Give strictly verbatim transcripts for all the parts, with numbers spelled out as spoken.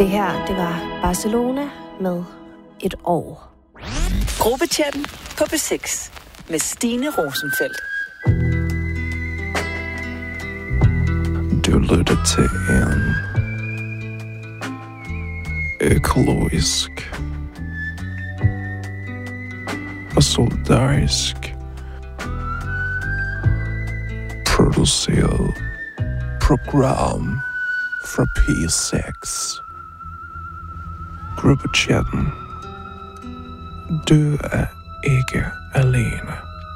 Det her, det var Barcelona med Et år. Gruppechatten på B seks med Stine Rosenfeldt. Du lytter til en økologisk og solidarisk produceret program fra P seks. Gruppechatten. Du er ikke alene.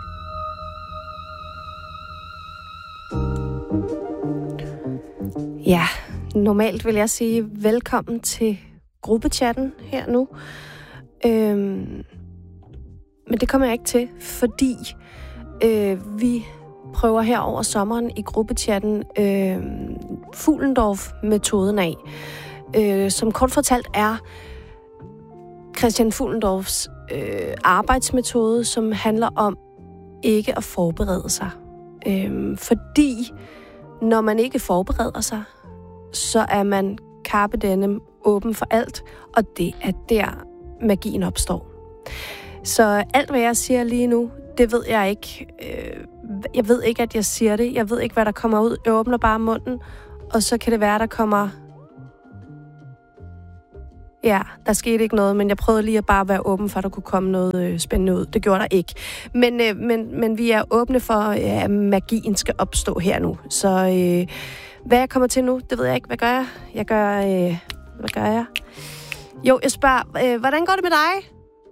Ja, normalt vil jeg sige velkommen til gruppechatten her nu. Øhm, men det kommer jeg ikke til, fordi øh, vi prøver her over sommeren i gruppechatten øh, Fuhlendorf-metoden af. Øh, som kort fortalt er Christian Fuhlendorfs øh, arbejdsmetode, som handler om ikke at forberede sig. Øh, fordi når man ikke forbereder sig, så er man carpe diem åben for alt, og det er der magien opstår. Så alt, hvad jeg siger lige nu, det ved jeg ikke. Øh, jeg ved ikke, at jeg siger det. Jeg ved ikke, hvad der kommer ud. Jeg åbner bare munden, og så kan det være, der kommer... Ja, der skete ikke noget, men jeg prøvede lige at bare være åben for, at der kunne komme noget øh, spændende ud. Det gjorde der ikke. Men, øh, men, men vi er åbne for, øh, at magien skal opstå her nu. Så øh, hvad jeg kommer til nu, det ved jeg ikke. Hvad gør jeg? Jeg gør... Øh, hvad gør jeg? Jo, jeg spørger, øh, hvordan går det med dig?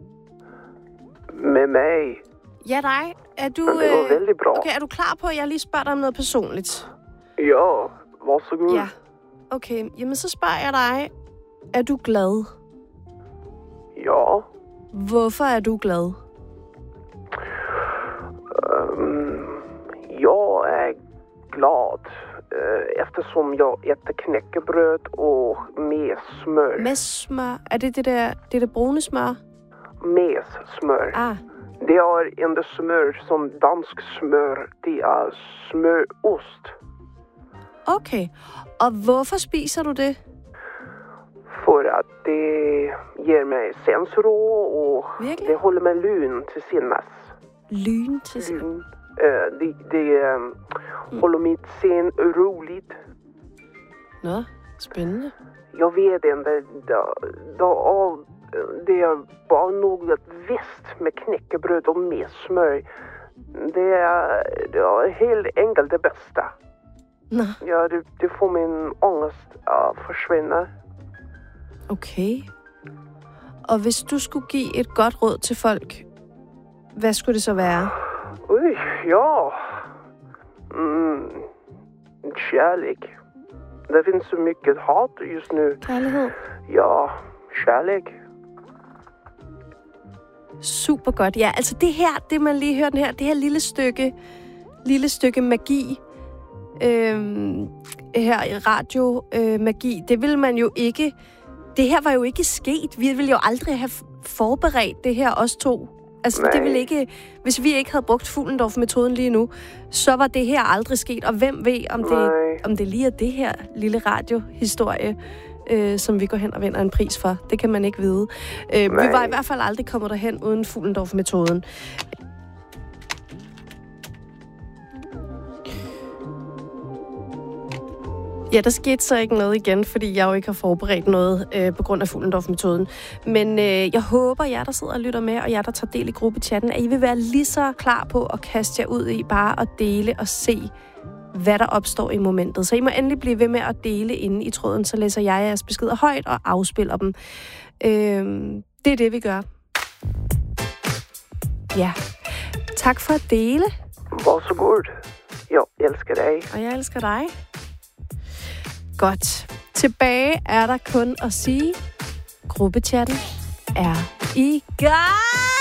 Med mig? Ja, dig. Er du... Det går øh, vældig bra. Okay, er du klar på, at jeg lige spørger dig om noget personligt? Ja, varsågod. Ja. Okay, jamen så spørger jeg dig. Er du glad? Ja. Hvorfor er du glad? Um, jag är glad uh, eftersom jag äter knäckebröd och med smör. Med smør? Er det det der, det der brune smør? Med smör. Ah. Det är inte smör som dansk smör. Det är smörost. Okay. Og hvorfor spiser du det? För att det ger mig sensro och Virkelig? det håller mig lugn till sinnes. Lyn til sig. Lugn. Uh, det det um, Mm. håller mitt sen roligt. Nå, spændende. Jag vet inte. Det, det, det är bara något visst med knäckebröd och med smör. Det är, det är helt enkelt det bästa. Nå, Ja, det, det får min ångest att försvinna. okay. Og hvis du skulle give et godt råd til folk, hvad skulle det så være? Oj, ja. Mm, kärlek. Det finns så mycket hat just nu. Kærlighed. Ja, kärlek. Super godt. Ja, altså det her, det man lige hørte her, det her lille stykke, lille stykke magi, øhm, her i radio øh, magi, det vil man jo ikke, det her var jo ikke sket. Vi ville jo aldrig have forberedt det her, os to. Altså, Nej. det ville ikke, hvis vi ikke havde brugt Fuhlendorf-metoden lige nu, så var det her aldrig sket. Og hvem ved, om det, om det lige er det her lille radiohistorie, øh, som vi går hen og vinder en pris for. Det kan man ikke vide. Øh, vi var i hvert fald aldrig kommet derhen uden Fuhlendorf-metoden. Ja, der skete så ikke noget igen, fordi jeg jo ikke har forberedt noget øh, på grund af Fuhlendorf-metoden. Men øh, jeg håber, jer, der sidder og lytter med, og jer, der tager del i gruppechatten, at I vil være lige så klar på at kaste jer ud i bare at dele og se, hvad der opstår i momentet. Så I må endelig blive ved med at dele inde i tråden, så læser jeg jeres beskeder højt og afspiller dem. Øh, det er det, vi gør. Ja. Tak for at dele. Varsågod. Jag älskar dig. Og jeg elsker dig. Godt. Tilbage er der kun at sige, gruppechatten er i gang!